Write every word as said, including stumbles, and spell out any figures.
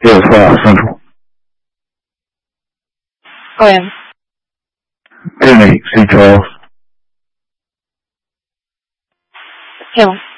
Yes, uh, Central. Go ahead. Tierney, C. Charles. Hill.